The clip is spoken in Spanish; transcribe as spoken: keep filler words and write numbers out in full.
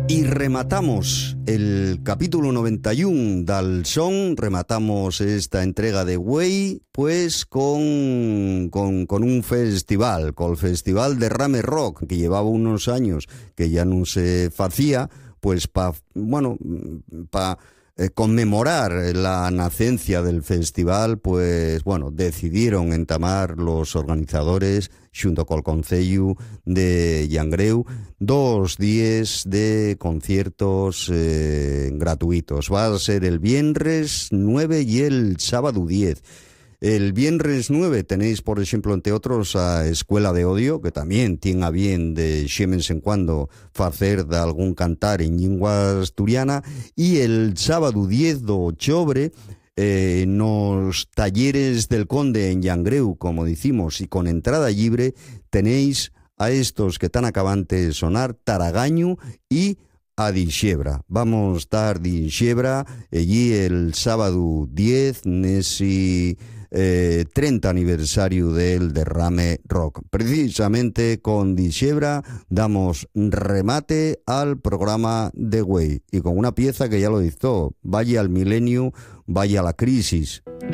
Y rematamos el capítulo noventa y uno del Son, rematamos esta entrega de Güey, pues con, con, con un festival, con el Festival Derrame Rock, que llevaba unos años que ya no se hacía, pues para, bueno, para eh, conmemorar la nacencia del festival, pues, bueno, decidieron entamar los organizadores, xunto col Concello de Llangreu, dos días de conciertos eh, gratuitos. Va a ser el viernes nueve y el sábado diez. El viernes nueve tenéis, por ejemplo, entre otros, a Escuela de Odio, que también tiene a bien de xemens en cuando facer de algún cantar en lingua asturiana, y el sábado diez de octubre, Eh, nos talleres del Conde en Llangreu, como decimos, y con entrada libre, tenéis a estos que tan acabantes de sonar, Taragaño y a Dixebra. Vamos a estar Dixebra allí el sábado diez, nesi eh, treinta aniversario del Derrame Rock. Precisamente con Dixebra damos remate al programa de Güey, y con una pieza que ya lo dictó, vaya al milenio, vaya la crisis.